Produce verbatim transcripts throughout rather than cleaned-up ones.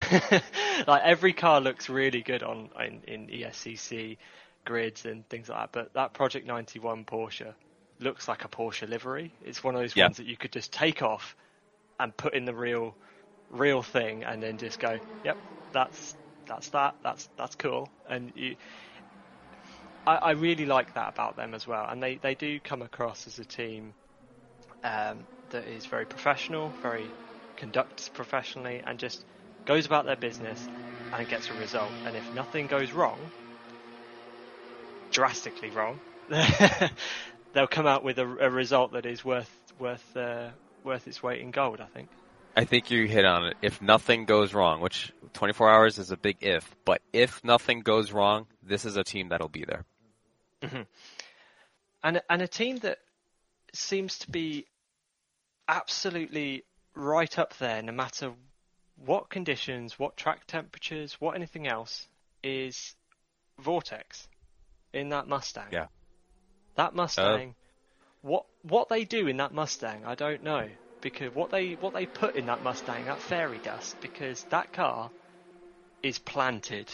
Like every car looks really good on in, in E S C C grids and things like that, but that Project ninety-one Porsche looks like a Porsche livery. It's one of those Yeah. ones that you could just take off and put in the real real thing and then just go, yep, that's that's that, that's that's cool. And you I, I really like that about them as well. And they, they do come across as a team um, that is very professional, very conducts professionally, and just goes about their business and gets a result. And if nothing goes wrong, drastically wrong, they'll come out with a, a result that is worth worth uh, worth its weight in gold, I think. I think you hit on it. If nothing goes wrong, which twenty-four hours is a big if, but if nothing goes wrong, this is a team that'll be there. Mm-hmm. And and a team that seems to be absolutely right up there, no matter what conditions, what track temperatures, what anything else, is Vortex in that Mustang. Yeah. That Mustang, uh, what what they do in that Mustang, I don't know, because what they what they put in that Mustang, that fairy dust, because that car is planted.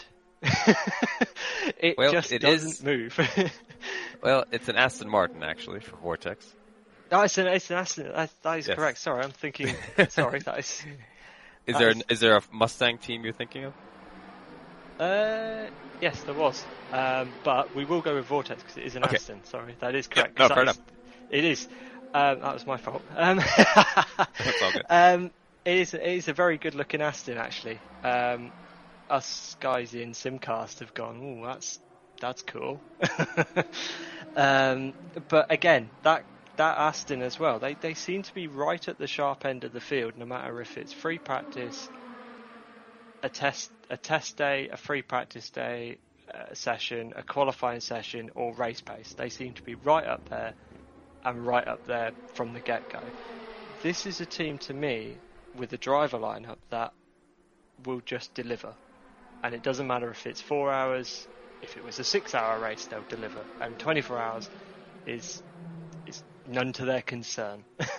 It well, just it doesn't is, move. Well, it's an Aston Martin actually for Vortex. Oh, it's an, it's an Aston. That, that is yes. correct. Sorry, I'm thinking. Sorry, that is. Is that there is, an, is there a Mustang team you're thinking of? Uh, yes, there was. Um, but we will go with Vortex because it is an okay. Aston. Sorry, that is correct. Yeah, no, that fair is, enough. It is. Um, that was my fault. Um, That's all good. Um, it is. It is a very good-looking Aston, actually. Um, us guys in Simcast have gone, "Oh, that's that's cool." um, but again, that that Aston as well. They they seem to be right at the sharp end of the field, no matter if it's free practice, a test a test day, a free practice day, a session, a qualifying session, or race pace. They seem to be right up there, and right up there from the get-go. This is a team, to me, with a driver lineup that will just deliver. And it doesn't matter if it's four hours, if it was a six-hour race, they'll deliver. And twenty-four hours is is none to their concern.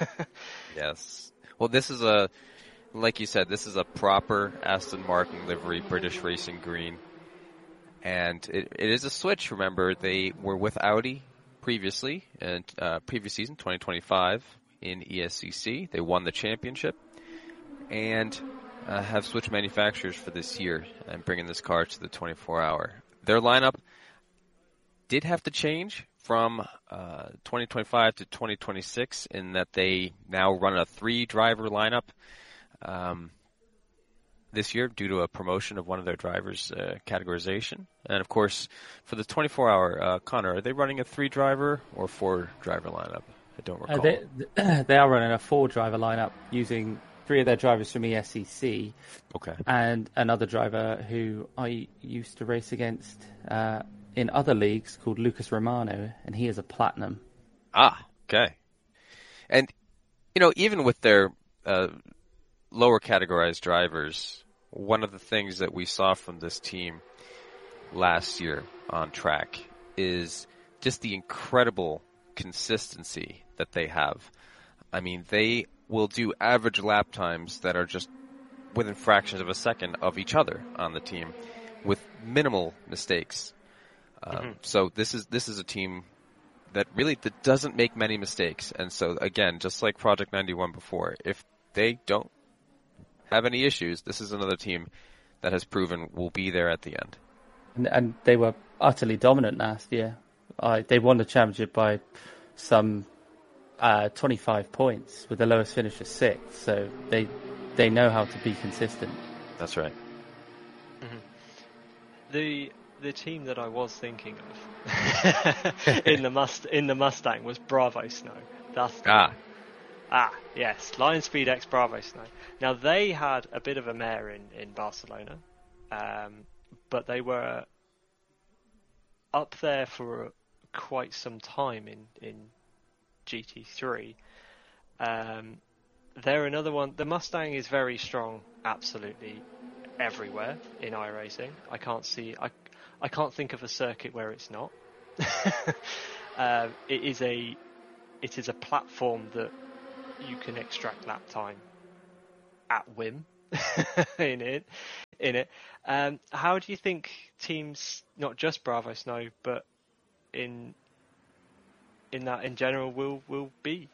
Yes. Well, this is a, like you said, this is a proper Aston Martin livery, British Racing Green. And it, it is a switch, remember. They were with Audi previously, and uh, previous season, twenty twenty-five, in E S C C. They won the championship. And uh, have switched manufacturers for this year and bringing this car to the twenty-four hour. Their lineup did have to change from uh, twenty twenty-five to twenty twenty-six in that they now run a three-driver lineup um, this year due to a promotion of one of their drivers' uh, categorization. And, of course, for the twenty-four hour, uh, Connor, are they running a three-driver or four-driver lineup? I don't recall. Uh, they, they are running a four-driver lineup using three of their drivers from E S C C. Okay. And another driver who I used to race against uh, in other leagues called Lucas Romano, and he is a platinum. Ah, okay. And, you know, even with their uh, lower categorized drivers, one of the things that we saw from this team last year on track is just the incredible consistency that they have. I mean, they will do average lap times that are just within fractions of a second of each other on the team with minimal mistakes. Um, mm-hmm. So this is this is a team that really that doesn't make many mistakes. And so, again, just like Project ninety-one before, if they don't have any issues, this is another team that has proven will be there at the end. And, and they were utterly dominant last year. Uh, they won the championship by some uh, twenty-five points, with the lowest finish of sixth. So they they know how to be consistent. That's right. Mm-hmm. The the team that I was thinking of in the must in the Mustang was Bravo Snow. That's the Ah. Ah, yes, Lion Speed X Bravo Snow. Now, they had a bit of a mare in, in Barcelona, um, but they were up there for quite some time in, in G T three. Um, they're another one. The Mustang is very strong, absolutely everywhere in iRacing. I can't see, I, I can't think of a circuit where it's not. um, it is a, it is a platform that you can extract lap time at whim. in it. In it. Um, how do you think teams, not just Bravo Snow, but in in that in general, will will be?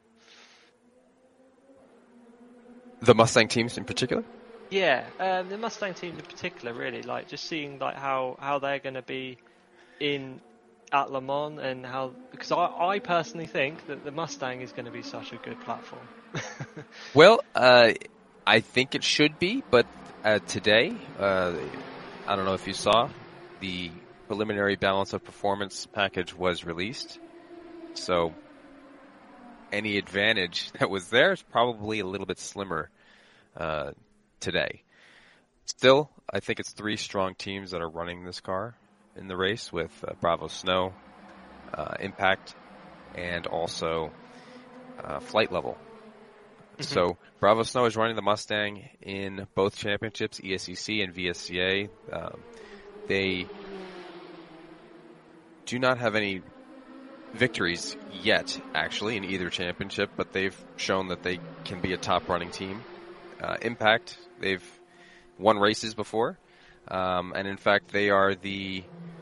The Mustang teams in particular? Yeah, um, the Mustang team in particular, really, like just seeing like how, how they're going to be in at Le Mans and how, because I, I personally think that the Mustang is going to be such a good platform. Well, uh, I think it should be, but uh, today, uh, I don't know if you saw, the preliminary balance of performance package was released. So any advantage that was there is probably a little bit slimmer uh, today. Still, I think it's three strong teams that are running this car in the race with uh, Bravo Snow, uh, Impact, and also uh, Flight Level. Mm-hmm. So Bravo Snow is running the Mustang in both championships, E S C C and V S C A. Um, they do not have any victories yet, actually, in either championship, but they've shown that they can be a top-running team. Uh, Impact, they've won races before, um, and in fact, they are the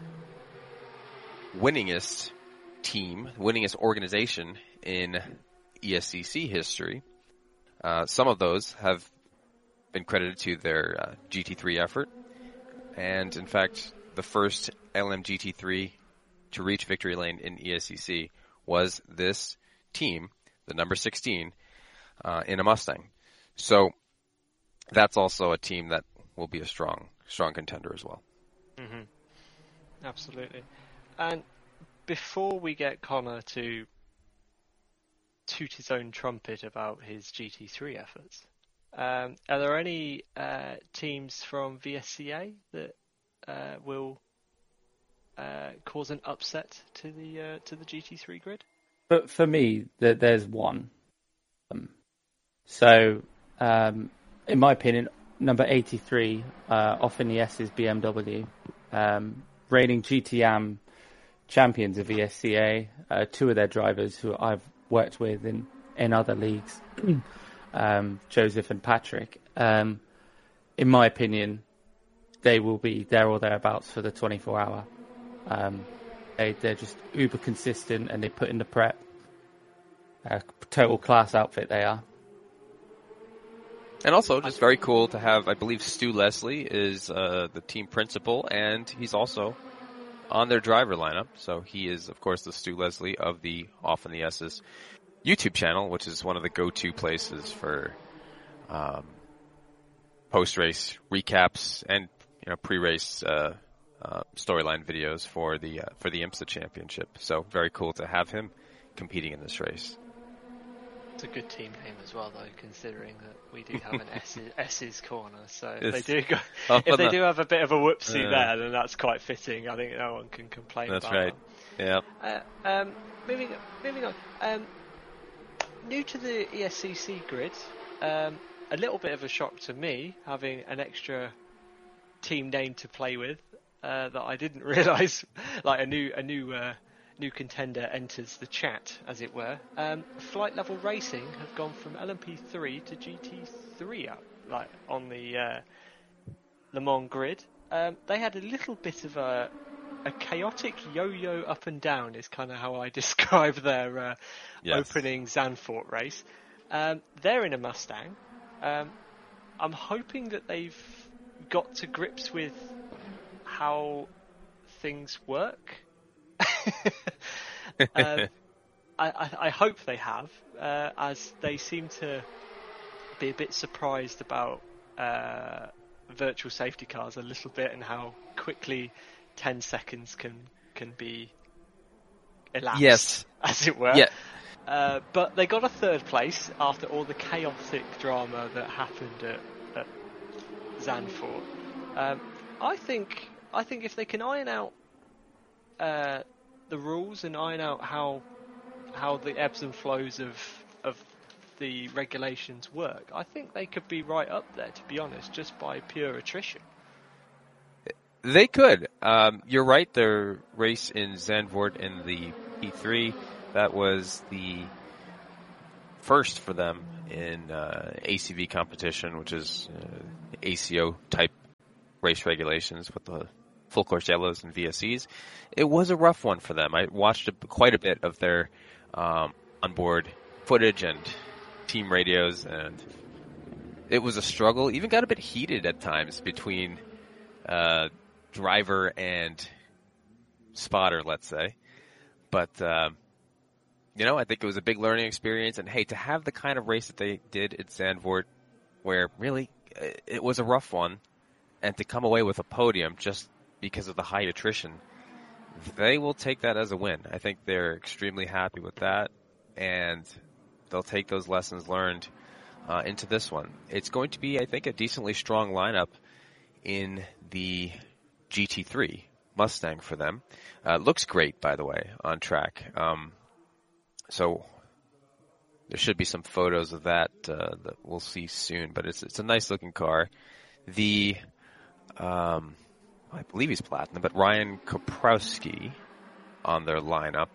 winningest team, winningest organization in E S C C history. Uh, some of those have been credited to their uh, G T three effort, and in fact, the first L M G T three to reach victory lane in E S C C was this team, the number sixteen, uh, in a Mustang. So that's also a team that will be a strong, strong contender as well. Mm-hmm. Absolutely. And before we get Connor to toot his own trumpet about his G T three efforts, um, are there any uh, teams from V S C A that uh, will uh, cause an upset to the uh, to the G T three grid? But for me, th- there's one. Um, so, um, in my opinion, number eighty-three, uh, off in the S's B M W, um, reigning G T A M champions of V S C A, uh, two of their drivers who I've worked with in, in other leagues, um, Joseph and Patrick. Um, in my opinion, they will be there or thereabouts for the twenty-four hour. Um, they, they're just uber consistent and they put in the prep. Uh, total class outfit they are. And also, just very cool to have, I believe Stu Leslie is uh, the team principal, and he's also on their driver lineup. So he is, of course, the Stu Leslie of the Off in the S's YouTube channel, which is one of the go-to places for um, post-race recaps and you know pre-race uh, uh, storyline videos for the uh, for the IMSA Championship. So very cool to have him competing in this race. It's a good team name as well, though, considering that we do have an S's, S's corner. So It's, if they do go, oh, if they the, do have a bit of a whoopsie uh, there, then that's quite fitting. I think no one can complain that's about right. that. Yeah. Uh, um, moving on, moving on. Um, new to the E S C C grid, um, a little bit of a shock to me having an extra team name to play with uh, that I didn't realise. Like a new, a new. Uh, New contender enters the chat, as it were. Um, Flight Level Racing have gone from L M P three to G T three out, like on the uh, Le Mans grid. Um, they had a little bit of a, a chaotic yo-yo up and down, is kind of how I describe their uh, yes. opening Zandvoort race. Um, they're in a Mustang. Um, I'm hoping that they've got to grips with how things work. uh, I, I, I hope they have, uh, as they seem to be a bit surprised about uh, virtual safety cars a little bit and how quickly ten seconds can can be elapsed, yes. as it were. Yeah. Uh, but they got a third place after all the chaotic drama that happened at, at Zandvoort. Um, I think I think if they can iron out uh, the rules and iron out how how the ebbs and flows of of the regulations work, I think they could be right up there, to be honest, just by pure attrition. They could. Um, you're right. Their race in Zandvoort in the P three, that was the first for them in uh, A C V competition, which is uh, A C O type race regulations with the full course yellows and V S Es. It was a rough one for them. I watched a, quite a bit of their um, onboard footage and team radios, and it was a struggle. Even got a bit heated at times between uh, driver and spotter, let's say. But, um, you know, I think it was a big learning experience. And, hey, to have the kind of race that they did at Zandvoort, where really it was a rough one, and to come away with a podium just because of the high attrition, they will take that as a win. I think they're extremely happy with that, and they'll take those lessons learned uh, into this one. It's going to be, I think, a decently strong lineup in the G T three Mustang for them. Uh, looks great, by the way, on track. Um, so there should be some photos of that uh, that we'll see soon, but it's it's a nice looking car. The um, I believe he's platinum, but Ryan Koprowski on their lineup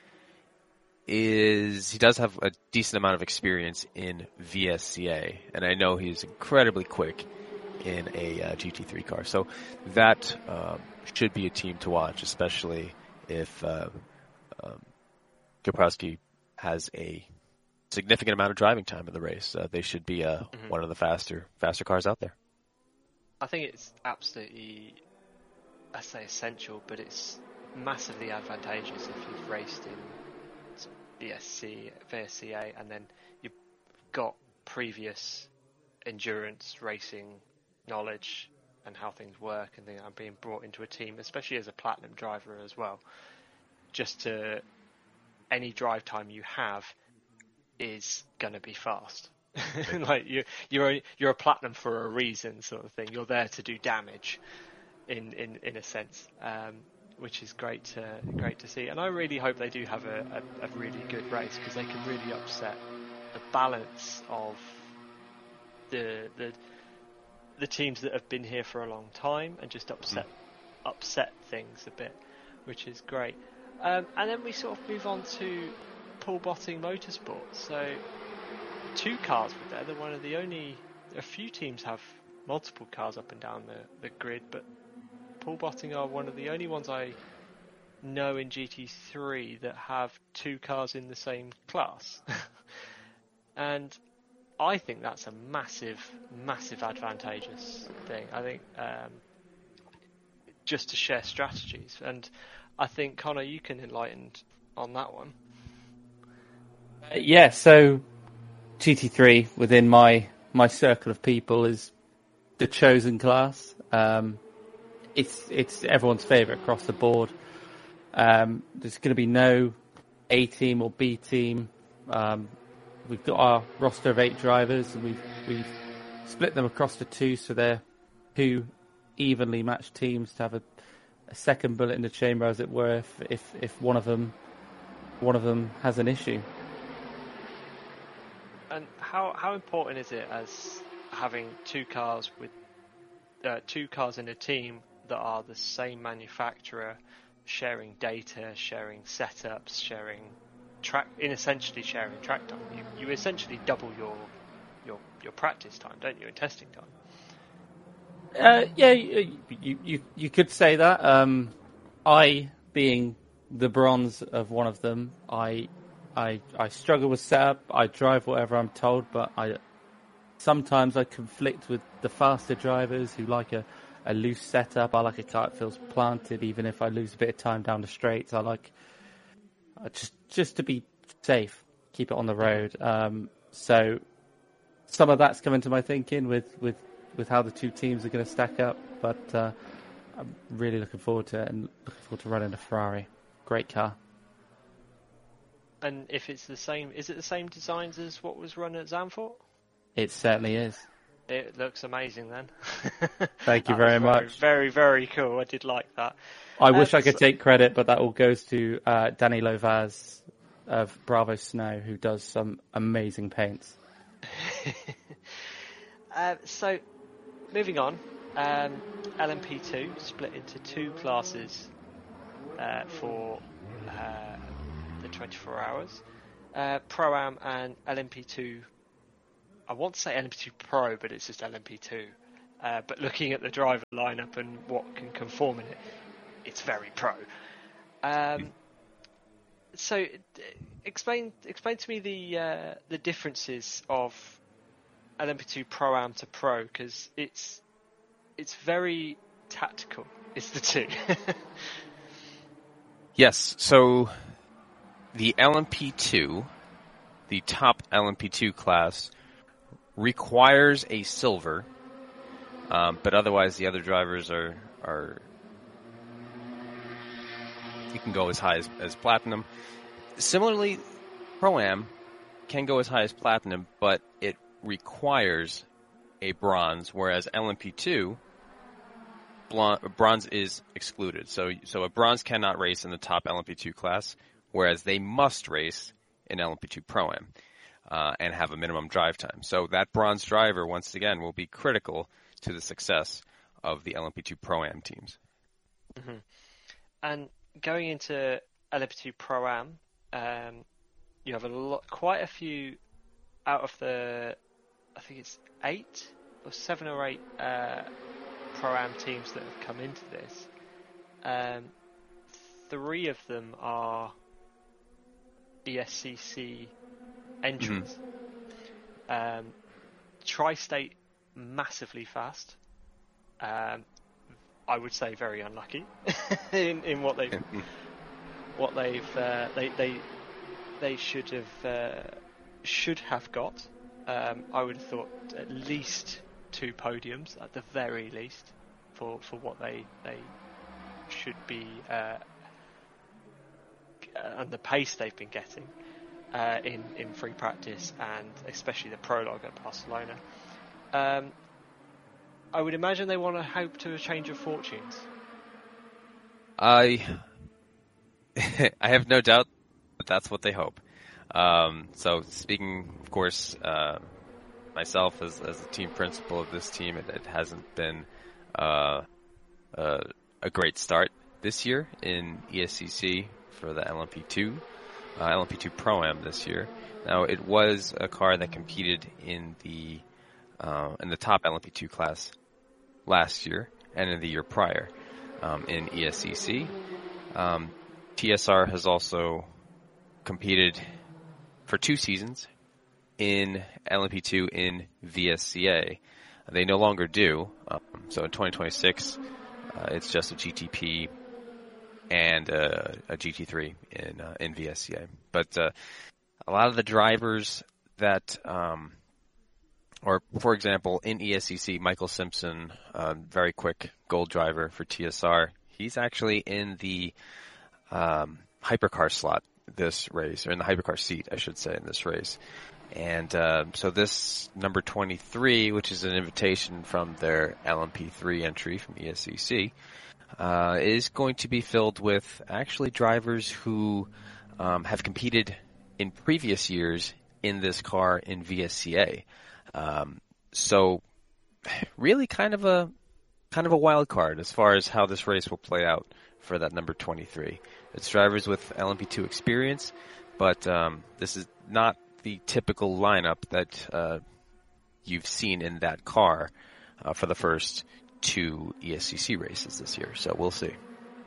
is he does have a decent amount of experience in V S C A, and I know he's incredibly quick in a uh, G T three car. So that um, should be a team to watch, especially if uh, um, Koprowski has a significant amount of driving time in the race. Uh, they should be uh, mm-hmm. one of the faster faster cars out there. I think it's absolutely, I say essential, but it's massively advantageous if you've raced in V S C, V S C A, and then you've got previous endurance racing knowledge and how things work, and then being brought into a team, especially as a platinum driver as well. Just to any drive time you have is gonna be fast. Like you, you're a, you're a platinum for a reason, sort of thing. You're there to do damage, in in, in a sense, um, which is great to great to see. And I really hope they do have a, a, a really good race, because they can really upset the balance of the the the teams that have been here for a long time, and just upset mm. upset things a bit, which is great. Um, and then we sort of move on to Paul Botting Motorsport. So two cars were there. They're one of the only. A few teams have multiple cars up and down the, the grid, but Paul Botting are one of the only ones I know in G T three that have two cars in the same class. And I think that's a massive, massive advantageous thing. I think um, just to share strategies. And I think, Connor, you can enlighten on that one. Uh, yeah, so G T three within my, my circle of people is the chosen class. Um, it's it's everyone's favourite across the board. Um, there's going to be no A team or B team. Um, we've got our roster of eight drivers, and we've we've split them across the two, so they're two evenly matched teams to have a, a second bullet in the chamber, as it were, if, if if one of them one of them has an issue. And how how important is it as having two cars with uh, two cars in a team that are the same manufacturer, sharing data, sharing setups, sharing track, in essentially sharing track time? You you essentially double your your your practice time, don't you, in testing time? Uh, yeah, you, you you you could say that. Um, I, being the bronze of one of them, I I I struggle with setup. I drive whatever I'm told, but I sometimes I conflict with the faster drivers who like a, a loose setup. I like a car that feels planted, even if I lose a bit of time down the straights. I like uh, just just to be safe, keep it on the road. Um, so some of that's come into my thinking with, with, with how the two teams are going to stack up. But uh, I'm really looking forward to it, and looking forward to running a Ferrari. Great car. And if it's the same, is it the same designs as what was run at Zandvoort? It certainly is. It looks amazing then. Thank you very much. Very, very, very cool. I did like that. I um, wish I could so... take credit, but that all goes to uh, Danny Lovaz of Bravo Snow, who does some amazing paints. uh, so, moving on, um, L M P two split into two classes uh, for uh, the twenty-four hours. uh, Pro-Am and L M P two. I want to say L M P two Pro, but it's just L M P two. Uh, but looking at the driver lineup and what can conform in it, it's very pro. Um, so, uh, explain explain to me the uh, the differences of L M P two Pro-Am to Pro, because it's it's very tactical. It's the two. Yes. So the L M P two, the top L M P two class, requires a silver. Um, but otherwise, the other drivers are are you can go as high as, as platinum. Similarly, Pro-Am can go as high as platinum, but it requires a bronze, whereas L M P two bronze is excluded. So so a bronze cannot race in the top L M P two class, whereas they must race in L M P two Pro-Am uh, and have a minimum drive time. So that bronze driver, once again, will be critical to the success of the L M P two Pro-Am teams. Mm-hmm. And going into L M P two Pro-Am, um, you have a lot, quite a few out of the, I think it's eight or seven or eight uh, Pro-Am teams that have come into this. Um, three of them are E S C C entries. Mm-hmm. Um, Tri-State, massively fast. Um, I would say very unlucky in, in what they've what they've uh, they they they should have uh, should have got. Um, I would have thought at least two podiums at the very least for, for what they they should be uh, and the pace they've been getting uh, in in free practice and especially the prologue at Barcelona. Um, I would imagine they want to hope to a change of fortunes. I I have no doubt that that's what they hope. Um, so speaking, of course, uh, myself as as the team principal of this team, it, it hasn't been uh, uh, a great start this year in E S C C for the L M P two, uh, L M P two Pro-Am this year. Now, it was a car that competed in the uh, in the top L M P two class last year and in the year prior um, in E S C C. Um, T S R has also competed for two seasons in L M P two in V S C A. They no longer do. Um, so in twenty twenty-six, uh, it's just a G T P and uh, a G T three in uh, in V S C A. But uh, a lot of the drivers that, um, or for example, in E S C C, Michael Simpson, uh, very quick gold driver for T S R, he's actually in the um, hypercar slot this race, or in the hypercar seat, I should say, in this race. And uh, so this number twenty-three, which is an invitation from their L M P three entry from E S C C, uh, is going to be filled with actually drivers who um, have competed in previous years in this car in V S C A. Um, so really kind of a kind of a wild card as far as how this race will play out for that number twenty-three. It's drivers with L M P two experience, but um, this is not the typical lineup that uh, you've seen in that car uh, for the first two E S C C races this year. So we'll see.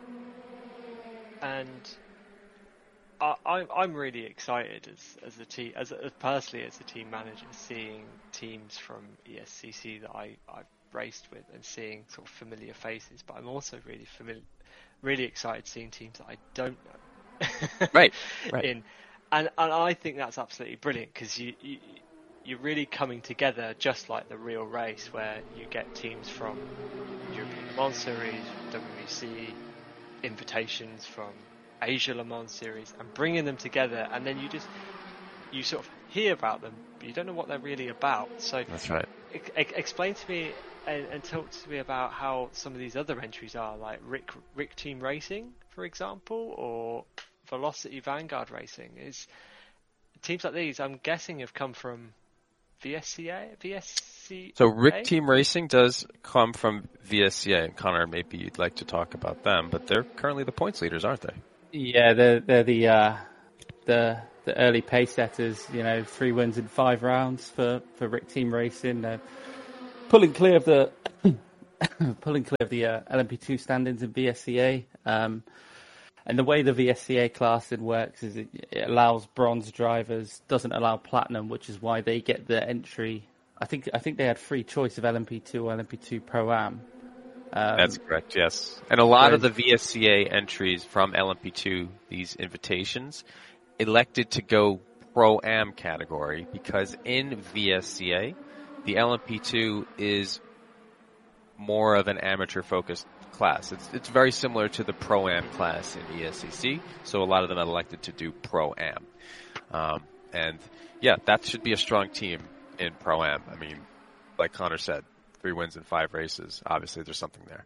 And I, I'm I'm really excited as as a team, as, as personally as a team manager, seeing teams from E S C C that I I've raced with and seeing sort of familiar faces. But I'm also really familiar, really excited seeing teams that I don't know. Right. Right. In And, and I think that's absolutely brilliant because you, you, you're really coming together just like the real race where you get teams from European Le Mans Series, W E C, invitations from Asia Le Mans Series and bringing them together, and then you just, you sort of hear about them, but you don't know what they're really about. So that's right. E- e- explain to me and, and talk to me about how some of these other entries are, like Rick, Rick Team Racing, for example, or Velocity Vanguard Racing. Is teams like these, I'm guessing, have come from V S C A, V S C A? So Rick Team Racing does come from V S C A, and Connor, maybe you'd like to talk about them, but they're currently the points leaders, aren't they? Yeah, they're they're the uh, the the early pace setters. You know, three wins in five rounds for, for Rick Team Racing. Uh, pulling clear of the pulling clear of the uh, L M P two standings in V S C A. Um, and the way the V S C A classing works is it, it allows bronze drivers, doesn't allow platinum, which is why they get the entry. I think I think they had free choice of L M P two or L M P two Pro-Am. Um, That's correct, yes. And a lot of whereas- the V S C A entries from L M P two, these invitations, elected to go Pro-Am category because in V S C A, the L M P two is more of an amateur-focused class. It's it's very similar to the Pro-Am class in E S C C, so a lot of them elected to do Pro-Am. Um, and, yeah, that should be a strong team in Pro-Am. I mean, like Connor said, three wins in five races. Obviously, there's something there.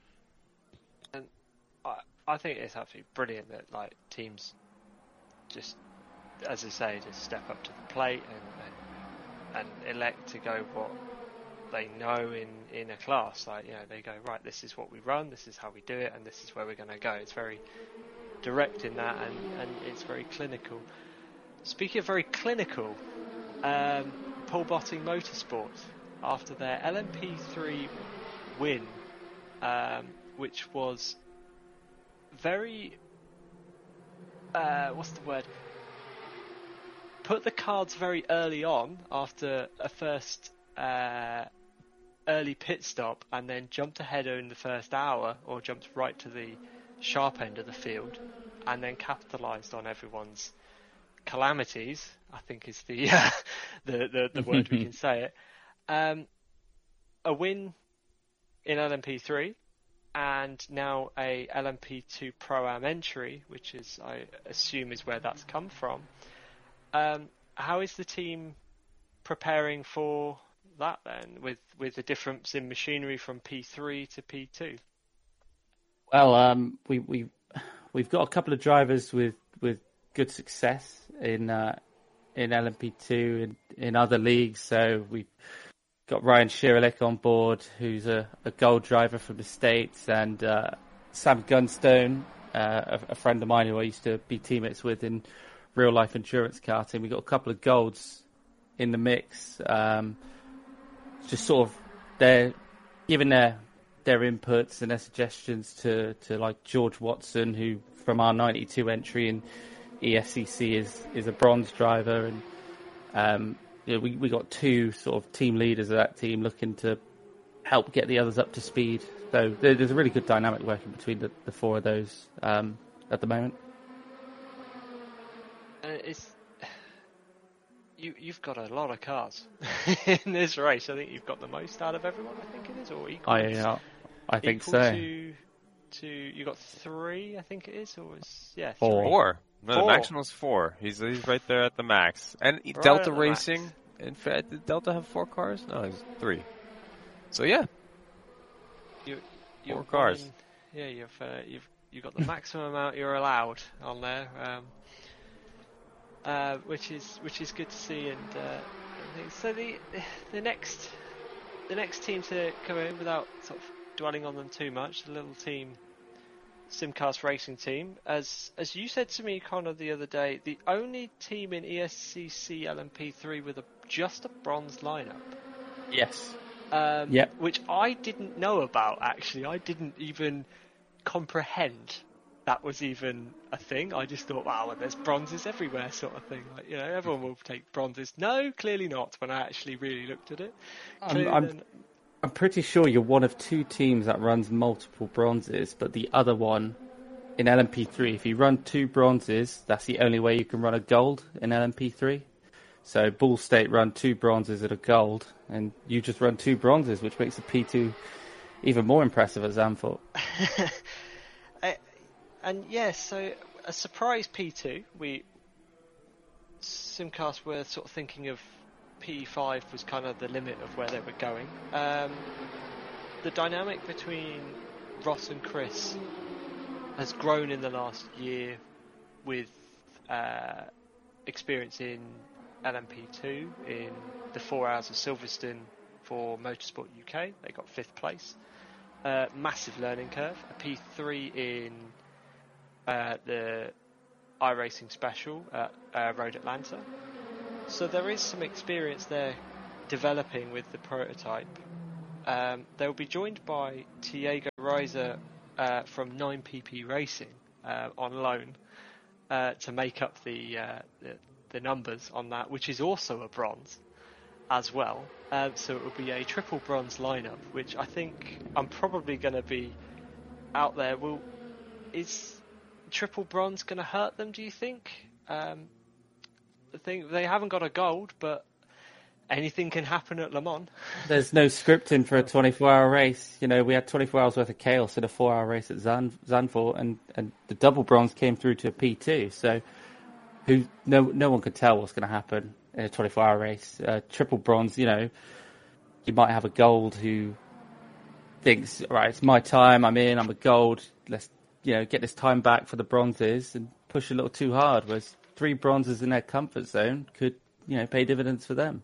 And I, I think it's absolutely brilliant that like teams just, as I say, just step up to the plate and and, and elect to go what they know in, in a class. Like, you know, they go, right, this is what we run, this is how we do it, and this is where we're going to go. It's very direct in that, and, and it's very clinical. Speaking of very clinical, um, Paul Botting Motorsport, after their L M P three win, um, which was very, uh, what's the word? Put the cards very early on after a first uh, early pit stop, and then jumped ahead in the first hour, or jumped right to the sharp end of the field, and then capitalised on everyone's calamities, I think is the uh, the, the the word we can say it. Um, a win in L M P three, and now a L M P two Pro-Am entry, which is, I assume, is where that's come from. Um, how is the team preparing for that then, with, with the difference in machinery from P three to P two? Well, um, we we we've got a couple of drivers with, with good success in uh, in L M P two and in other leagues. So we've got Ryan Shiralik on board, who's a, a gold driver from the States, and uh, Sam Gunstone, uh, a, a friend of mine who I used to be teammates with in real life endurance karting. We've got a couple of golds in the mix. Um, just sort of they're giving their their inputs and their suggestions to, to like George Watson, who from our ninety-two entry in E S C C is is a bronze driver, and um, you know, we we got two sort of team leaders of that team looking to help get the others up to speed. So there, there's a really good dynamic working between the, the four of those um, at the moment. Uh, it's you. You've got a lot of cars in this race. I think you've got the most out of everyone. I think it is, or equal. I uh, I think equal so. To, to you got three, I think it is, or is yeah Four. three. Four. No, Four. the maximum's four. He's he's right there at the max. And Right Delta at the Racing, max. in fact, did Delta have four cars? No, it's three. So yeah, You, you're Four cars. running- yeah, you've uh, you've you got the maximum amount you're allowed on there, um, uh, which is which is good to see. And uh, I think- so the the next the next team to come in, without sort of dwelling on them too much, the little team, Simcast Racing Team, as as you said to me, Connor, the other day, the only team in E S C C L M P three with a just a bronze lineup. Yes. Um, Yep. Which I didn't know about, actually. I didn't even comprehend that was even a thing. I just thought, wow, well, there's bronzes everywhere, sort of thing. Like, you know, everyone will take bronzes. No, clearly not, when I actually really looked at it. I'm, Clearly I'm, then- I'm pretty sure you're one of two teams that runs multiple bronzes, but the other one in L M P three, if you run two bronzes, that's the only way you can run a gold in L M P three. So Ball State run two bronzes and a gold, and you just run two bronzes, which makes the P two even more impressive at Zandvoort. I- and yeah, so a surprise P two. We Simcast were sort of thinking of P five was kind of the limit of where they were going. Um, the dynamic between Ross and Chris has grown in the last year with uh, experience in L M P two in the four hours of Silverstone for Motorsport U K. They got fifth place. Uh, massive learning curve. A P three in uh, the iRacing Special at uh, Road Atlanta. So there is some experience there developing with the prototype. Um, they'll be joined by Diego Reiser uh, from nine P P Racing uh, on loan uh, to make up the, uh, the the numbers on that, which is also a bronze as well. Um, so it will be a triple bronze lineup, which I think I'm probably going to be out there. Will is triple bronze going to hurt them? Do you think? Um, I think they haven't got a gold, but anything can happen at Le Mans. There's no scripting for a twenty-four hour race. You know, we had twenty-four hours worth of chaos in a four hour race at Zand- Zandvoort, and, and the double bronze came through to a P two. So who no no one could tell what's going to happen in a twenty-four hour race. Uh, triple bronze, you know, you might have a gold who thinks, right, it's my time, I'm in, I'm a gold, let's, you know, get this time back for the bronzes and push a little too hard, whereas three bronzes in their comfort zone could, you know, pay dividends for them.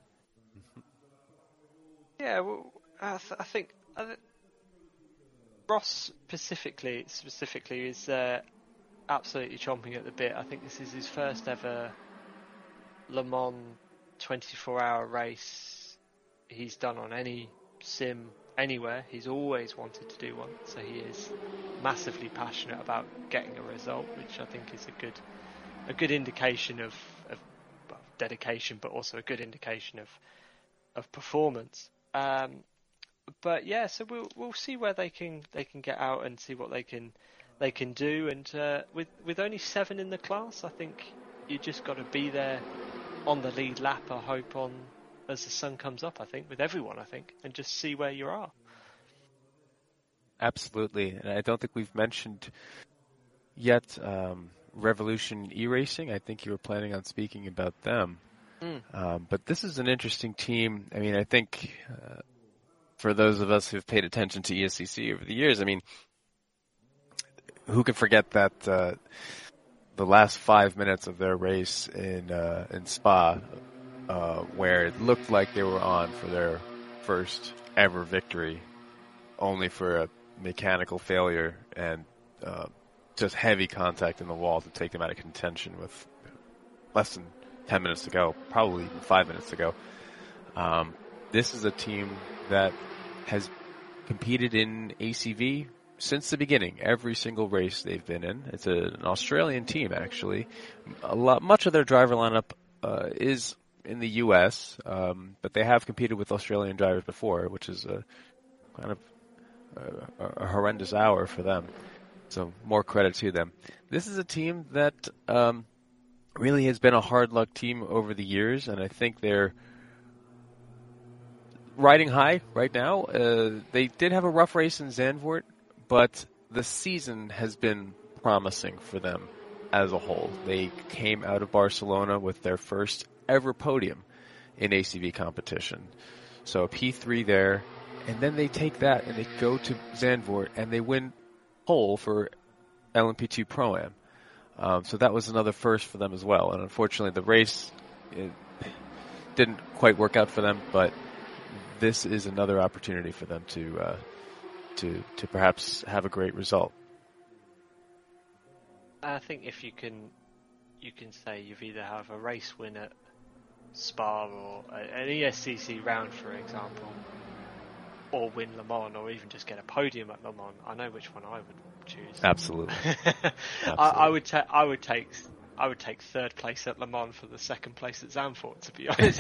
Yeah, well, I, th- I think I th- Ross specifically specifically is uh, absolutely chomping at the bit. I think this is his first ever Le Mans twenty-four hour race he's done on any sim anywhere. He's always wanted to do one, so he is massively passionate about getting a result, which I think is a good a good indication of, of well, dedication, but also a good indication of of performance. Um, but yeah, so we'll we'll see where they can they can get out and see what they can they can do. And uh, with with only seven in the class, I think you just got to be there on the lead lap. I hope on as the sun comes up. I think with everyone, I think, and just see where you are. Absolutely, and I don't think we've mentioned yet um, Revolution E-Racing. I think you were planning on speaking about them. Mm. Um, but this is an interesting team. I mean, I think uh, for those of us who've paid attention to E S C C over the years, I mean, who can forget that uh, the last five minutes of their race in uh, in Spa, uh, where it looked like they were on for their first ever victory, only for a mechanical failure and uh, just heavy contact in the wall to take them out of contention with less than ten minutes to go, probably even five minutes to go. Um, this is a team that has competed in A C V since the beginning. Every single race they've been in. It's a, an Australian team, actually. A lot, much of their driver lineup uh, is in the U S, um, but they have competed with Australian drivers before, which is a kind of a, a horrendous hour for them. So more credit to them. This is a team that um, really has been a hard luck team over the years, and I think they're riding high right now. Uh, they did have a rough race in Zandvoort, but the season has been promising for them as a whole. They came out of Barcelona with their first ever podium in A C V competition. So a P three there, and then they take that and they go to Zandvoort and they win pole for L M P two Pro-Am. Um, so that was another first for them as well. And unfortunately, the race it didn't quite work out for them, but this is another opportunity for them to uh, to to perhaps have a great result. I think if you can, you can say you've either have a race win at Spa or an E S C C round, for example, or win Le Mans, or even just get a podium at Le Mans. I know which one I would choose. Absolutely. Absolutely. I, I would take. I would take. I would take third place at Le Mans for the second place at Zandvoort, to be honest.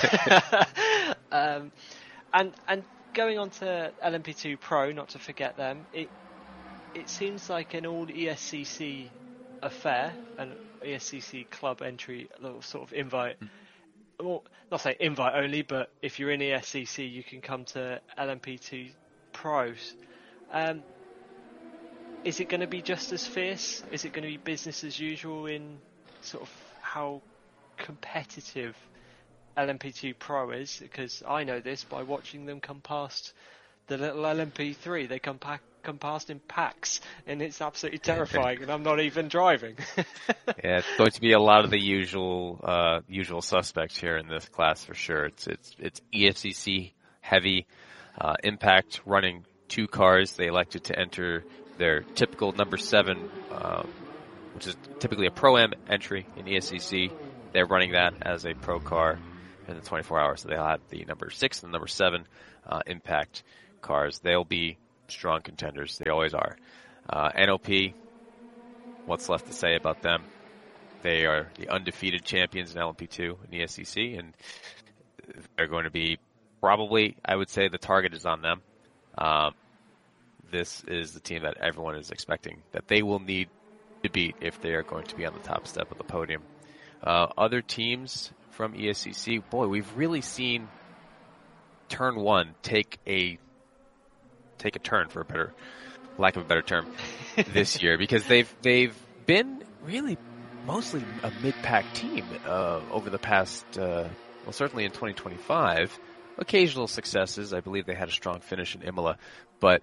um, and and going on to L M P two Pro, not to forget them. It it seems like an all E S C C affair, an E S C C club entry, a little sort of invite. Mm. Well, not say invite only, but if you're in E S C C, you can come to L M P two Pros. Um, is it going to be just as fierce? Is it going to be business as usual in sort of how competitive L M P two Pro is? Because I know this by watching them come past the little L M P three. They come, pa- come past in packs, and it's absolutely terrifying, and I'm not even driving. Yeah, it's going to be a lot of the usual uh, usual suspects here in this class for sure. It's it's it's E S C C heavy, uh, Impact running two cars. They elected to enter their typical number seven uh, which is typically a Pro-Am entry in E S C C. They're running that as a pro car in the twenty-four hours. So they'll have the number six and the number seven uh, Impact cars. They'll be strong contenders. They always are. Uh, N O P, what's left to say about them? They are the undefeated champions in L M P two and E S C C, and they're going to be probably, I would say, the target is on them. Um, this is the team that everyone is expecting that they will need to beat if they are going to be on the top step of the podium. Uh, other teams from E S C C, boy, we've really seen Turn One take a take a turn, for a better lack of a better term, this year, because they've they've been really mostly a mid-pack team uh, over the past, uh, well, certainly in twenty twenty-five. Occasional successes. I believe they had a strong finish in Imola, but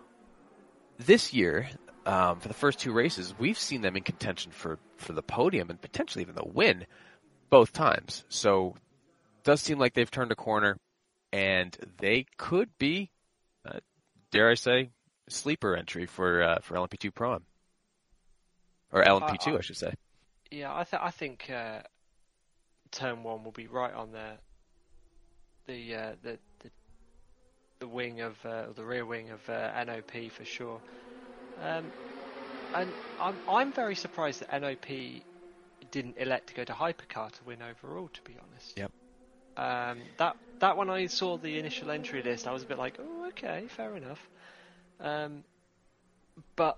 this year, um, for the first two races, we've seen them in contention for, for the podium and potentially even the win both times. So it does seem like they've turned a corner, and they could be, uh, dare I say, sleeper entry for uh, for L M P two Pro-Am. Or L M P two, I, I, I should say. Yeah, I, th- I think uh, Turn one will be right on the the uh, the, the the wing of uh, the rear wing of uh, N O P for sure. Um, and I'm I'm very surprised that N O P didn't elect to go to Hypercar to win overall, to be honest. Yep. Um, that that when I saw the initial entry list, I was a bit like, oh, okay, fair enough. Um, but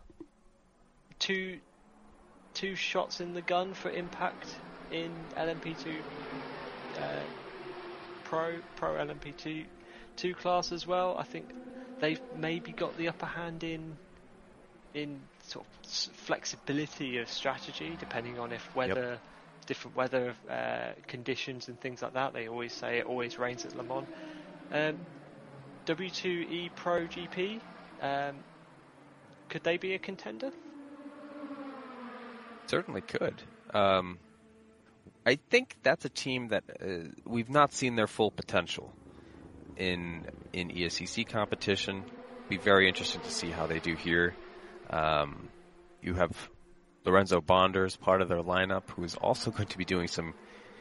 two two shots in the gun for Impact in L M P two uh, Pro Pro L M P two two class as well. I think they've maybe got the upper hand in in sort of flexibility of strategy, depending on if weather, yep. different weather uh, conditions and things like that. They always say it always rains at Le Mans. Um, W two E Pro G P, um, could they be a contender? Certainly could. Um, I think that's a team that uh, we've not seen their full potential in in E S C C competition. Be very interesting to see how they do here. Um, you have Lorenzo Bonder as part of their lineup, who is also going to be doing some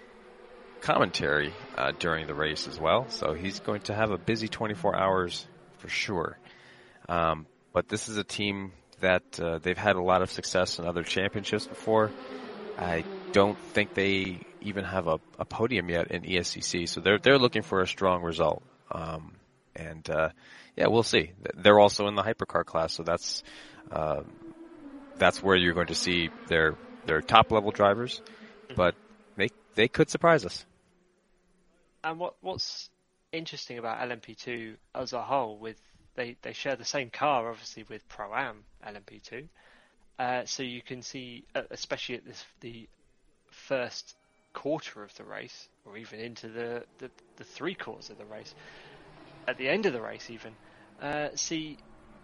commentary uh, during the race as well. So he's going to have a busy twenty-four hours for sure. Um, but this is a team that uh, they've had a lot of success in other championships before. I don't think they even have a, a podium yet in E S C C, so they're they're looking for a strong result. Um, and uh, yeah, we'll see. They're also in the hypercar class, so that's uh, that's where you're going to see their their top level drivers. But they they could surprise us. And what what's interesting about L M P two as a whole, with they, they share the same car, obviously, with Pro-Am L M P two. Uh, so you can see, uh, especially at this the first quarter of the race, or even into the, the, the three quarters of the race, at the end of the race even, uh, see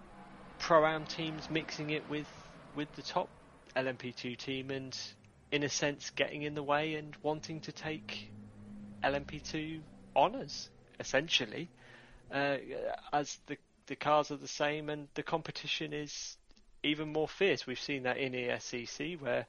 Pro-Am teams mixing it with, with the top L M P two team and, in a sense, getting in the way and wanting to take L M P two honours, essentially, uh, as the the cars are the same and the competition is even more fierce. We've seen that in E S C C, where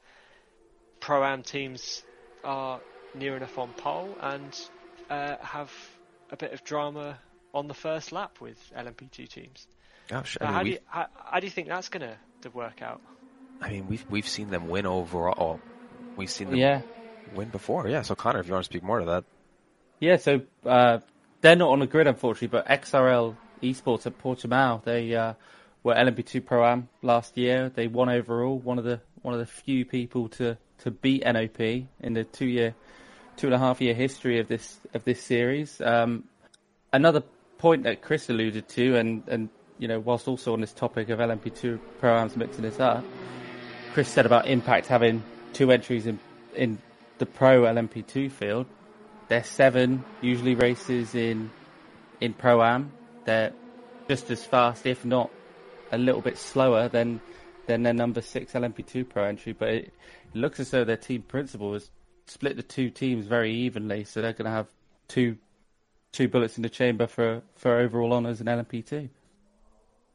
Pro-Am teams are near enough on pole and uh, have a bit of drama on the first lap with L M P two teams. Gosh, so I mean, how, do you, how, how do you think that's going to work out? I mean, we've we've seen them win overall. We've seen them yeah. win before. Yeah. So Connor, if you want to speak more to that. Yeah. So uh, they're not on the grid, unfortunately, but X R L Esports at Portimao, they uh, were L M P two Pro-Am last year. They won overall. One of the one of the few people to, to beat N O P in the two year, two and a half year history of this of this series. Um, another point that Chris alluded to, and, and you know, whilst also on this topic of L M P two Pro-Ams mixing this up, Chris said about Impact having two entries in in the Pro L M P two field. There's seven usually races in in Pro-Am. They're just as fast, if not a little bit slower than than their number six L M P two Pro entry. But it, it looks as though their team principal has split the two teams very evenly, so they're going to have two two bullets in the chamber for, for overall honours in L M P two.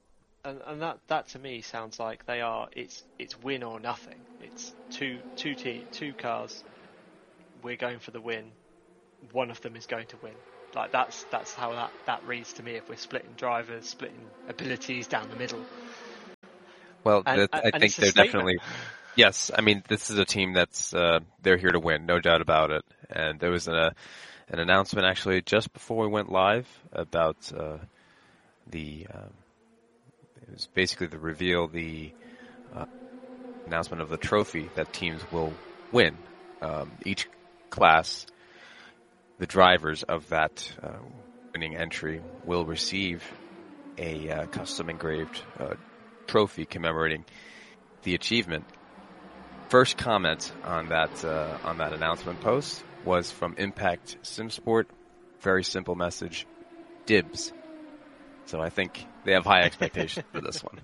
and and that that to me sounds like they are. It's it's win or nothing. It's two two te- two cars. We're going for the win. One of them is going to win. Like that's that's how that, that reads to me. If we're splitting drivers, splitting abilities down the middle. Well, And, that, I and think they're definitely. Yes, I mean this is a team that's uh, they're here to win, no doubt about it. And there was a an announcement actually just before we went live about uh, the. Um, it was basically the reveal, the uh, announcement of the trophy that teams will win. Um, each class, the drivers of that uh, winning entry will receive a uh, custom engraved uh, trophy commemorating the achievement. First comment on that uh, on that announcement post was from Impact SimSport. Very simple message: dibs. So I think they have high expectations for this one.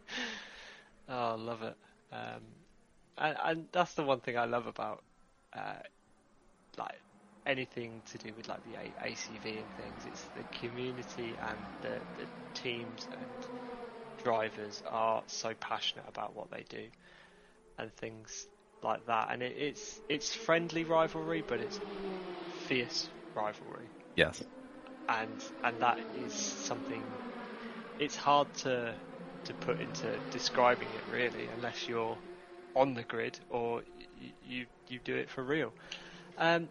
Oh, I love it. Um, and, and that's the one thing I love about uh, like anything to do with like the A- ACV and things. It's the community and the, the teams and drivers are so passionate about what they do and things like that. And it, it's it's friendly rivalry, but it's fierce rivalry. Yes. And and that is something. It's hard to to put into describing it really, unless you're on the grid or you you, you do it for real. Um,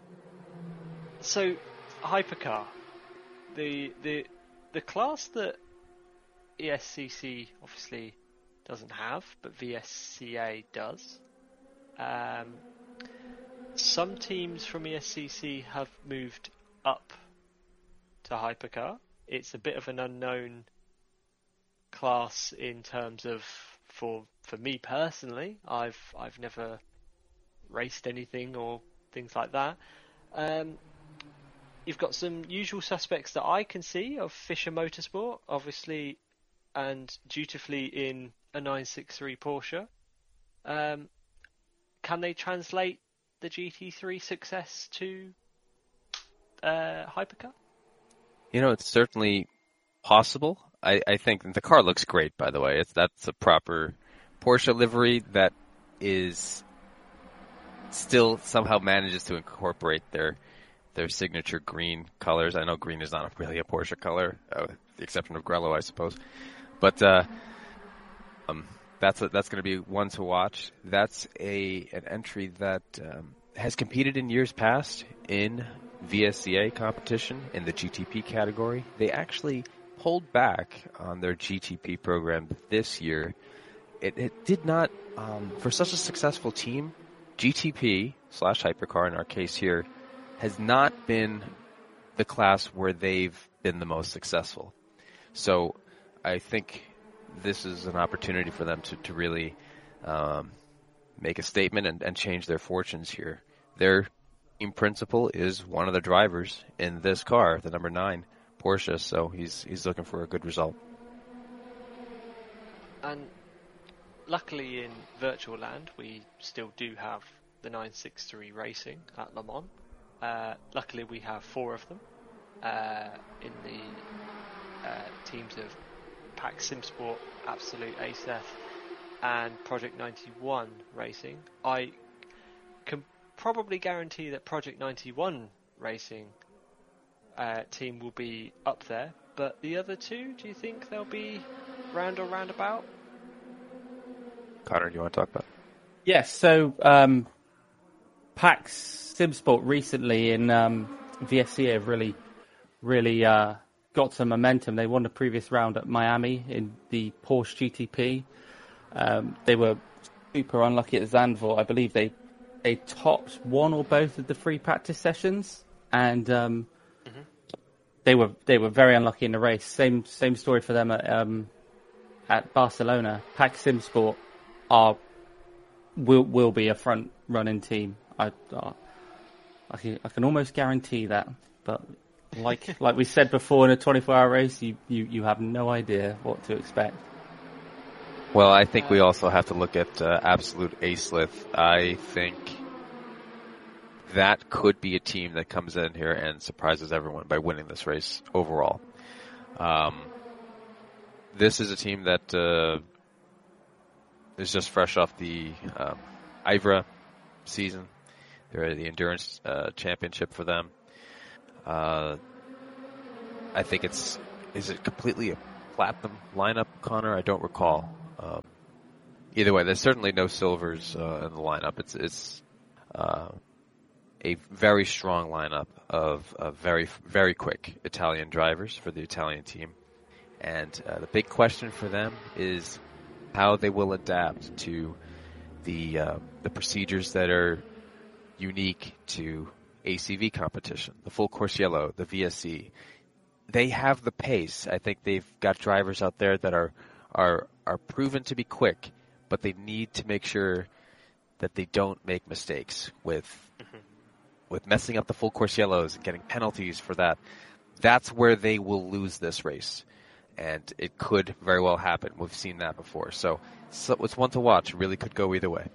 so hypercar, the the the class that E S C C obviously doesn't have, but V S C A does. Um, some teams from E S C C have moved up to hypercar. It's a bit of an unknown class in terms of for for me personally. I've I've never raced anything or things like that. Um, you've got some usual suspects that I can see of Fisher Motorsport, obviously, and dutifully in a nine sixty-three Porsche. Um, can they translate the G T three success to uh, hypercar? You know, it's certainly possible. I, I think the car looks great, by the way. It's that's a proper Porsche livery that is still somehow manages to incorporate their their signature green colors. I know green is not really a Porsche color, uh, with the exception of Grello, I suppose. But uh, um, that's a, that's going to be one to watch. That's a an entry that um, has competed in years past in V S C A competition in the G T P category. They actually pulled back on their G T P program this year. It, it did not, um, for such a successful team, G T P slash hypercar in our case here has not been the class where they've been the most successful. So I think this is an opportunity for them to, to really um, make a statement and, and change their fortunes here. Their team principal is one of the drivers in this car, the number nine Porsche, so he's he's looking for a good result. And luckily in Virtual Land we still do have the nine sixty-three Racing at Le Mans. Uh, luckily we have four of them uh, in the uh, teams of Pack SimSport, Absolute A S E F and Project ninety-one Racing. I can probably guarantee that Project ninety-one Racing uh, team will be up there, but the other two, do you think they'll be round or roundabout? Connor, do you want to talk about it? Yes, so um, PAX SimSport recently in um, V S C A have really, really uh, got some momentum. They won the previous round at Miami in the Porsche G T P. Um, they were super unlucky at Zandvoort. I believe they they topped one or both of the free practice sessions, and um, mm-hmm. they were they were very unlucky in the race. Same same story for them at um, at Barcelona. PAX SimSport are will will be a front running team. I uh, I can, I can almost guarantee that. But like like we said before, in a twenty-four hour race, you, you, you have no idea what to expect. Well, I think we also have to look at uh, Absolute A-Slith. I think that could be a team that comes in here and surprises everyone by winning this race overall. Um, this is a team that uh, is just fresh off the um, I V R A season. They're at the Endurance uh, Championship for them. Uh, I think it's, is it completely a platinum lineup, Connor? I don't recall. Um, either way, there's certainly no silvers uh, in the lineup. It's it's uh, a very strong lineup of, of very very quick Italian drivers for the Italian team, and uh, the big question for them is how they will adapt to the uh, the procedures that are unique to A C V competition, the full course yellow, the V S C. They have the pace. I think they've got drivers out there that are are are proven to be quick, but they need to make sure that they don't make mistakes with mm-hmm. with messing up the full course yellows and getting penalties for that. That's where they will lose this race, and it could very well happen. We've seen that before, so, so it's one to watch. It really could go either way.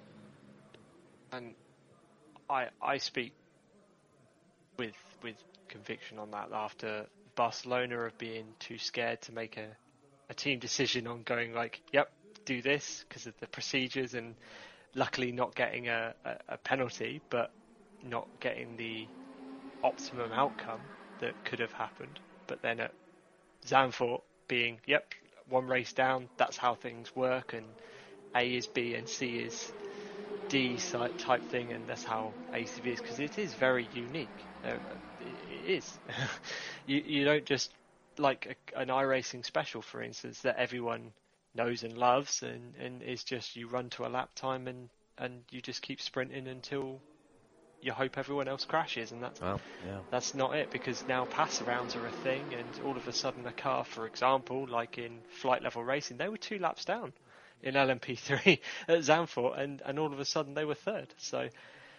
And I I speak with with conviction on that after Barcelona of being too scared to make a, a team decision on going like, yep, do this because of the procedures, and luckily not getting a, a, a penalty, but not getting the optimum outcome that could have happened. But then at Zandvoort being, yep, one race down, that's how things work, and A is B and C is D type thing, and that's how A C V is, because it is very unique. Uh, it is. you you don't just like a, an iRacing special, for instance, that everyone knows and loves, and, and is just you run to a lap time and, and you just keep sprinting until you hope everyone else crashes, and that's well, yeah. that's not it, because now pass arounds are a thing, and all of a sudden a car, for example, like in flight level racing, they were two laps down in L M P three at Zandvoort, and, and all of a sudden they were third. So,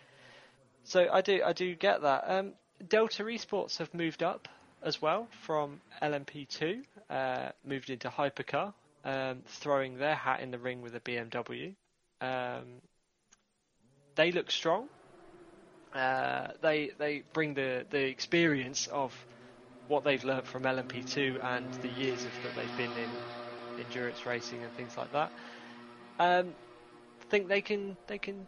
so I do I do get that. Um, Delta Esports have moved up as well from L M P two, uh, moved into Hypercar, um, throwing their hat in the ring with a B M W. Um, they look strong. Uh, they they bring the, the experience of what they've learnt from L M P two and the years of, that they've been in endurance racing and things like that. Um, think they can they can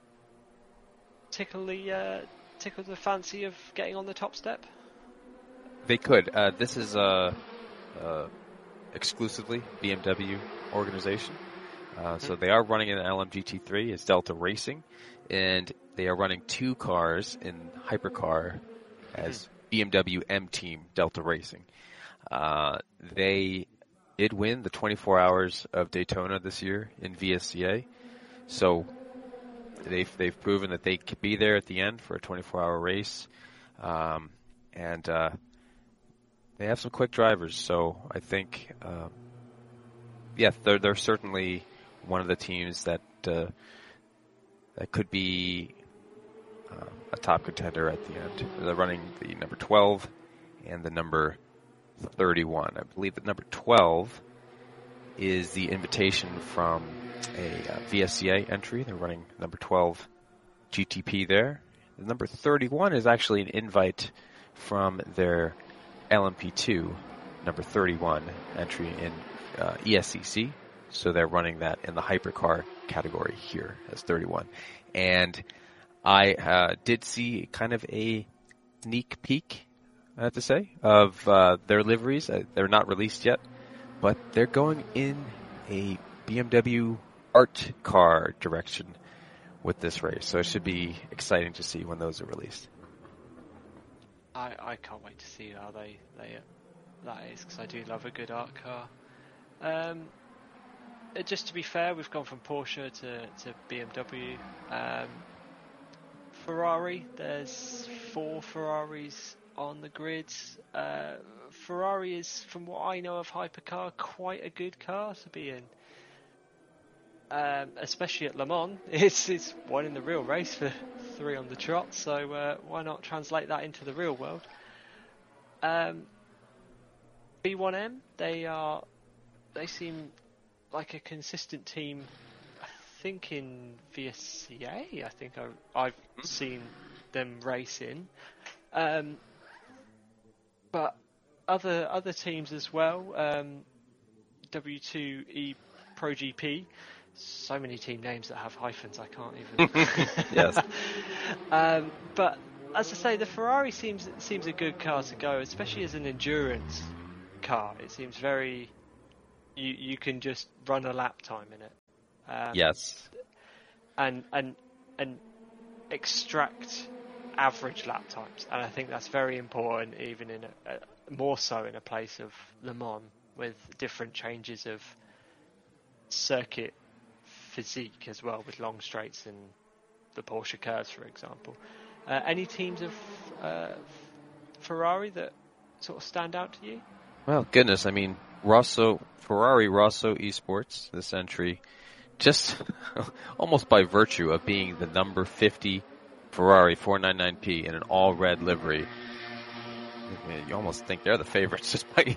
tickle the uh, tickle the fancy of getting on the top step. They could. Uh, this is a uh, uh, exclusively B M W organization, uh, mm-hmm. so they are running an L M G T three. It's Delta Racing, and they are running two cars in Hypercar as mm-hmm. B M W M Team Delta Racing. Uh, they did win the twenty-four hours of Daytona this year in V S C A, so they've they've proven that they could be there at the end for a twenty-four hour race, um, and uh, they have some quick drivers. So I think, uh, yeah, they're they're certainly one of the teams that uh, that could be uh, a top contender at the end. They're running the number twelve and the number thirty-one. I believe that number twelve is the invitation from a uh, V S C A entry. They're running number twelve G T P there. The number thirty-one is actually an invite from their L M P two number thirty-one entry in uh, E S C C. So they're running that in the hypercar category here as thirty-one. And I uh, did see kind of a sneak peek, I have to say, of uh, their liveries. Uh, they're not released yet, but they're going in a B M W art car direction with this race. So it should be exciting to see when those are released. I, I can't wait to see how they, they that is, because I do love a good art car. Um, it, just to be fair, we've gone from Porsche to, to B M W. Um, Ferrari, there's four Ferraris on the grid. Uh, Ferrari is, from what I know of Hypercar, quite a good car to be in. Um, especially at Le Mans, it's it's one in the real race for three on the trot. So uh, why not translate that into the real world? Um, B one M, they are they seem like a consistent team. I think in V S C A, I think I, I've seen them race in. Um, but other other teams as well. Um, W two E Pro G P. So many team names that have hyphens, I can't even. Yes. um, but as I say, the Ferrari seems seems a good car to go, especially as an endurance car. It seems very. You you can just run a lap time in it. Um, Yes. And and and extract average lap times, and I think that's very important, even in a, a more so in a place of Le Mans with different changes of circuit physique as well, with long straights and the Porsche curves, for example. Uh, any teams of uh, Ferrari that sort of stand out to you? Well, goodness, I mean, Rosso, Ferrari Rosso Esports, this entry, just almost by virtue of being the number fifty Ferrari four ninety-nine P in an all-red livery, I mean, you almost think they're the favorites just by...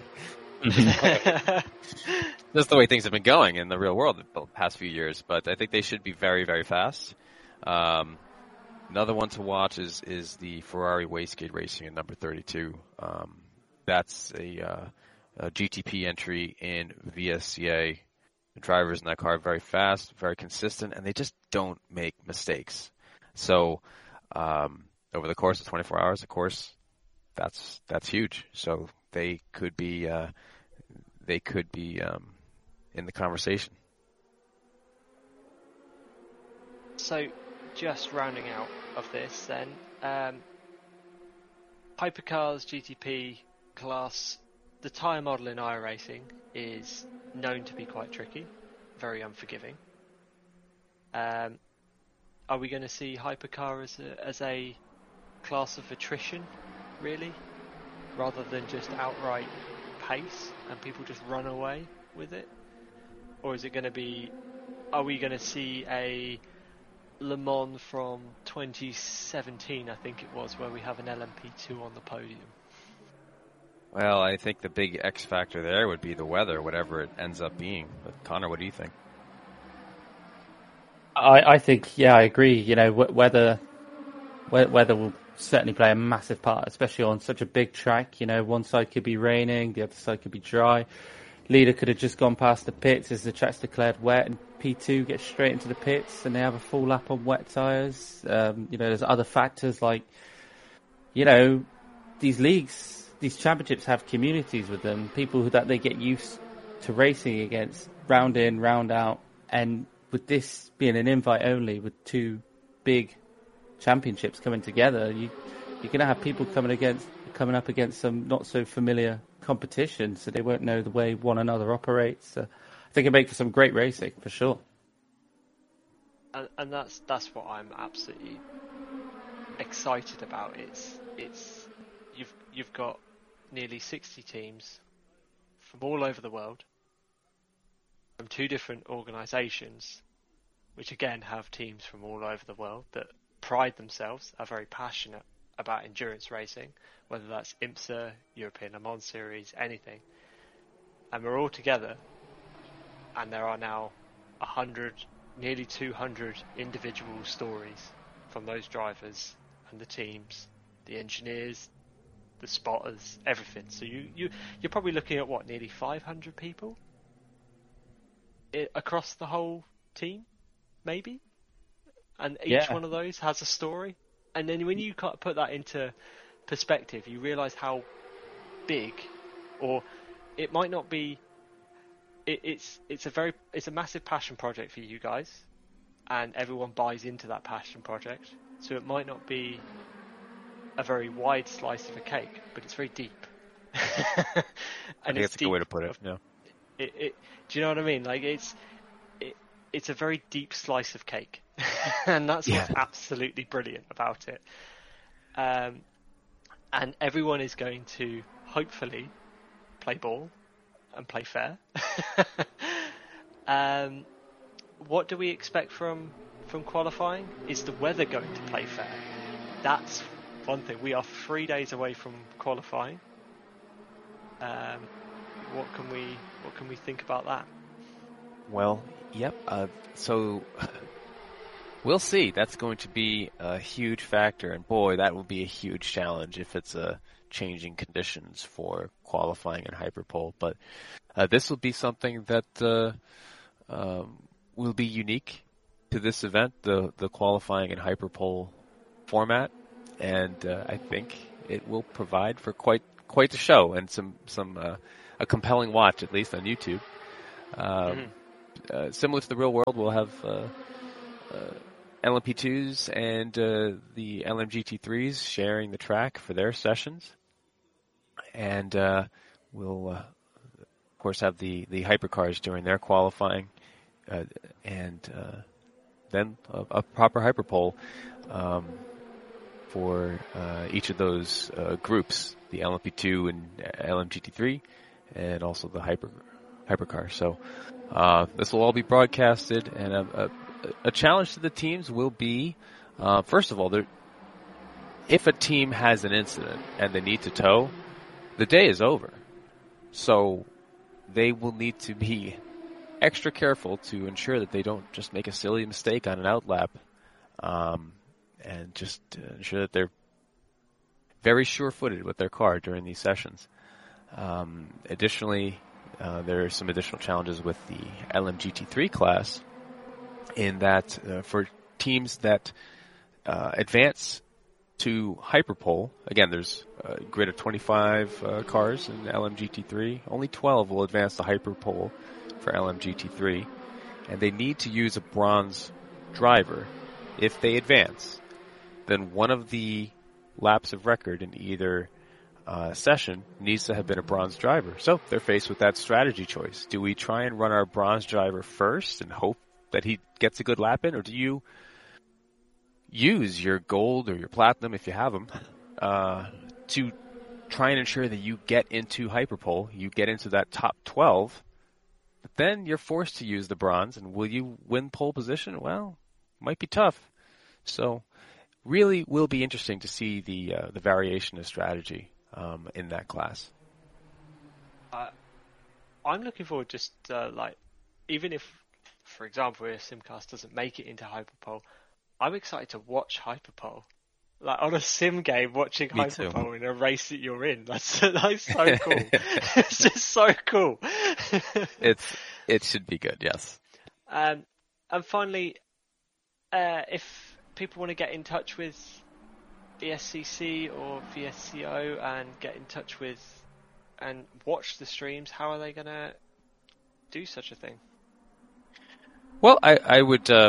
That's the way things have been going in the real world the past few years, but I think they should be very, very fast. Um, another one to watch is, is the Ferrari Wastegate Racing at number thirty-two. Um, that's a, uh, a G T P entry in V S C A. The drivers in that car are very fast, very consistent, and they just don't make mistakes. So um, over the course of twenty-four hours, of course, that's that's huge. So they could be uh, they could be um, in the conversation. So, just rounding out of this, then, um, Hypercars G T P class, the tyre model in iRacing is known to be quite tricky, very unforgiving. Um, are we going to see Hypercar as a, as a class of attrition, really, rather than just outright pace and people just run away with it? Or is it going to be, are we going to see a Le Mans from twenty seventeen, I think it was, where we have an L M P two on the podium? Well, I think the big X factor there would be the weather, whatever it ends up being. But Connor, what do you think? I, I think, yeah, I agree. You know, weather, weather will certainly play a massive part, especially on such a big track. You know, one side could be raining, the other side could be dry. Leader could have just gone past the pits as the track's declared wet, and P two gets straight into the pits and they have a full lap on wet tyres. Um, you know, there's other factors like, you know, these leagues, these championships have communities with them, people who, that they get used to racing against, round in, round out. And with this being an invite only, with two big championships coming together, you, you're going to have people coming against, coming up against some not so familiar competition, so they won't know the way one another operates. So I think it makes for some great racing for sure. And, and that's that's what I'm absolutely excited about. It's it's you've you've got nearly sixty teams from all over the world, from two different organisations, which again have teams from all over the world that pride themselves, are very passionate about endurance racing, whether that's IMSA, European Le Mans Series, anything. And we're all together, and there are now a hundred, nearly two hundred individual stories from those drivers and the teams, the engineers, the spotters, everything. So you, you, you're probably looking at what, nearly five hundred people I, across the whole team, maybe? And each Yeah. one of those has a story. And then when you put that into perspective, you realise how big, or it might not be. It, it's it's a very it's a massive passion project for you guys, and everyone buys into that passion project. So it might not be a very wide slice of a cake, but it's very deep. I And think that's a good way to put it. Yeah. It, it, do you know what I mean? Like it's it, it's a very deep slice of cake, and that's what's Yeah. absolutely brilliant about it. Um, and everyone is going to hopefully play ball and play fair. um, what do we expect from from qualifying? Is the weather going to play fair? That's one thing. We are three days away from qualifying. Um, what can we what can we think about that? Well, yep. Uh, so we'll see. That's going to be a huge factor, and boy, that will be a huge challenge if it's a changing conditions for qualifying in Hyperpole. But Uh, this will be something that uh, um, will be unique to this event, the the qualifying and hyperpole format, and uh, I think it will provide for quite quite the show and some some uh, a compelling watch, at least on YouTube. Um, mm-hmm. uh, similar to the real world, we'll have uh, uh, L M P twos and uh, the L M G T threes sharing the track for their sessions, and uh, we'll uh, of course have the the hypercars during their qualifying, uh, and uh, then a, a proper hyperpole um, for uh, each of those uh, groups, the L M P two and L M G T three, and also the hyper hypercar. So uh, this will all be broadcasted, and a, a, a challenge to the teams will be, uh, first of all, if a team has an incident and they need to tow, the day is over. So they will need to be extra careful to ensure that they don't just make a silly mistake on an outlap, um, and just uh, ensure that they're very sure-footed with their car during these sessions. Um, additionally, uh, there are some additional challenges with the L M G T three class in that uh, for teams that uh, advance to hyperpole, again, there's a grid of twenty-five uh, cars in L M G T three. Only twelve will advance to hyperpole for L M G T three, and they need to use a bronze driver. If they advance, then one of the laps of record in either uh, session needs to have been a bronze driver. So they're faced with that strategy choice. Do we try and run our bronze driver first and hope that he gets a good lap in, or do you use your gold or your platinum, if you have them, uh, to try and ensure that you get into hyperpole, you get into that top twelve, but then you're forced to use the bronze, and will you win pole position? Well, might be tough. So really will be interesting to see the uh, the variation of strategy um, in that class. Uh, I'm looking forward just uh, like, even if, for example, if Simcast doesn't make it into hyperpole, I'm excited to watch hyperpole. Like on a sim game, watching Me hyperpole too. in a race that you're in. That's that's so cool. It's just so cool. it's it should be good, yes. Um, and finally, uh, if people want to get in touch with V S C C or V S C O and get in touch with and watch the streams, how are they going to do such a thing? Well, I, I would uh,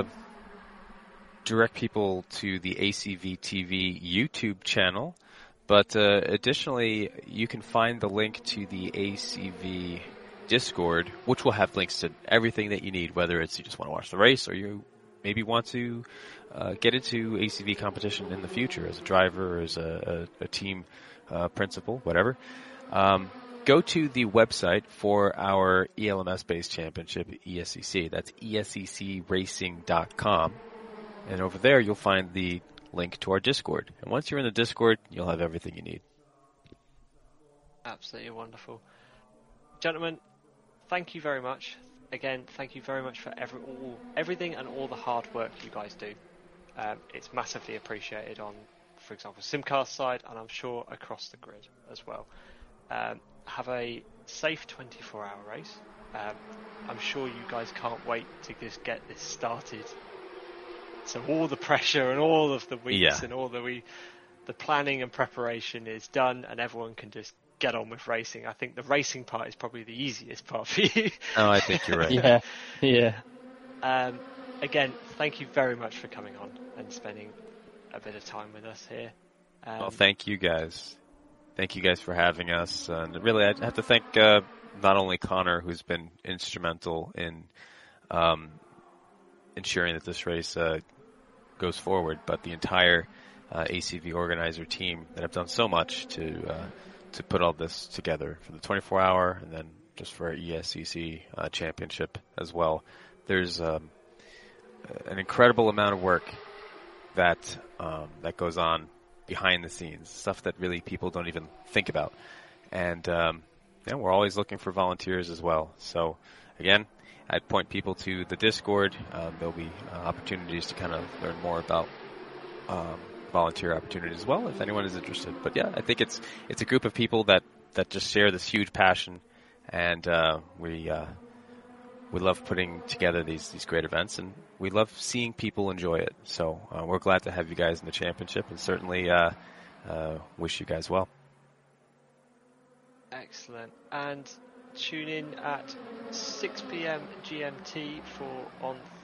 direct people to the A C V T V YouTube channel, but uh, additionally, you can find the link to the A C V Discord, which will have links to everything that you need, whether it's you just want to watch the race or you maybe want to uh, get into A C V competition in the future as a driver or as a, a, a team uh, principal, whatever. Um, go to the website for our E L M S-based championship, E S C C. That's E S C C racing dot com. And over there, you'll find the link to our Discord. And once you're in the Discord, you'll have everything you need. Absolutely wonderful. Gentlemen, thank you very much. Again, thank you very much for every, all, everything and all the hard work you guys do. Um, it's massively appreciated on, for example, Simcast side, and I'm sure across the grid as well. Um, have a safe twenty-four hour race. Um, I'm sure you guys can't wait to just get this started. So all the pressure and all of the weeks yeah. and all the we, the planning and preparation is done, and everyone can just get on with racing. I think the racing part is probably the easiest part for you. Oh, I think you're right. yeah, yeah. Um, again, thank you very much for coming on and spending a bit of time with us here. Um, well, thank you guys. Thank you guys for having us. And really, I have to thank uh, not only Connor, who's been instrumental in um, ensuring that this race uh, goes forward, but the entire uh, A C V organizer team that have done so much to uh, to put all this together for the twenty-four hour and then just for our E S C C uh, championship as well. There's um, an incredible amount of work that um, that goes on behind the scenes, stuff that really people don't even think about. And um, yeah, we're always looking for volunteers as well. So again, I'd point people to the Discord. Um, there'll be uh, opportunities to kind of learn more about um, volunteer opportunities as well, if anyone is interested. But yeah, I think it's it's a group of people that, that just share this huge passion and uh, we uh, we love putting together these these great events, and we love seeing people enjoy it. So uh, we're glad to have you guys in the championship, and certainly uh, uh, wish you guys well. Excellent. And tune in at six p.m. G M T for On